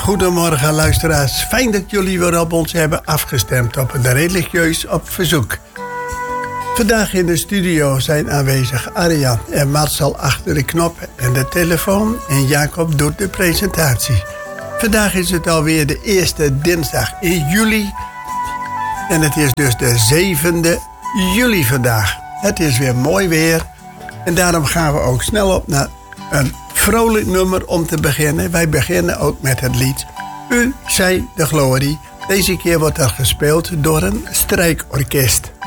goedemorgen luisteraars. Fijn dat jullie weer op ons hebben afgestemd op een religieus op verzoek. Vandaag in de studio zijn aanwezig Arjan en Marcel achter de knop en de telefoon en Jacob doet de presentatie. Vandaag is het alweer de eerste dinsdag in juli en het is dus de 7e juli vandaag. Het is weer mooi weer en daarom gaan we ook snel op naar een vrolijk nummer om te beginnen. Wij beginnen ook met het lied U zij de glorie. Deze keer wordt er gespeeld door een strijkorkest.